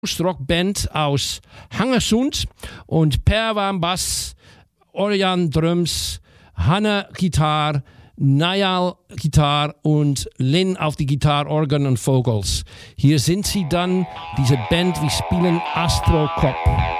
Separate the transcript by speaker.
Speaker 1: Rockband aus Hangersund und Per war am Bass, Orion Drums, Hanna Gitarre, Niall Gitarre und Lynn auf die Gitarre, Organ und Vocals. Hier sind sie dann, diese Band, wir spielen Astro Cop.